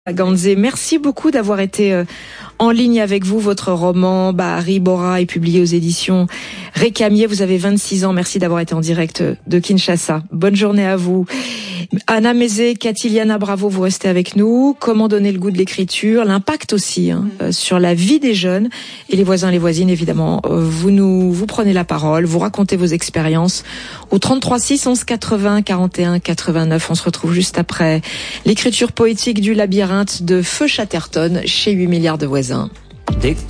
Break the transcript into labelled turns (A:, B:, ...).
A: Ganzé, merci beaucoup d'avoir été en ligne avec vous. Votre roman Bahari Bora est publié aux éditions Récamier. Vous avez 26 ans. Merci d'avoir été en direct de Kinshasa. Bonne journée à vous. Anna Mézé, Catiliana Bravo, vous restez avec nous. Comment donner le goût de l'écriture, l'impact aussi sur la vie des jeunes et les voisins, les voisines évidemment. Vous prenez la parole, vous racontez vos expériences au 33 6 11 80 41 89. On se retrouve juste après l'écriture poétique du labyrinthe de Feu Chatterton chez 8 milliards de voisins.